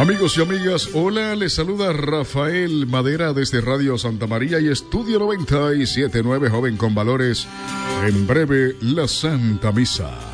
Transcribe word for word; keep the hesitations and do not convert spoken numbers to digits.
Amigos y amigas, hola, les saluda Rafael Madera desde Radio Santa María y Estudio noventa y siete punto nueve, Joven con Valores. En breve, la Santa Misa.